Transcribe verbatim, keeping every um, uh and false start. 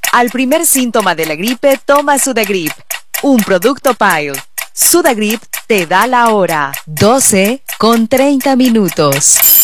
Al primer síntoma de la gripe, toma Sudagrip, un producto Pile. Sudagrip te da la hora, doce con treinta minutos.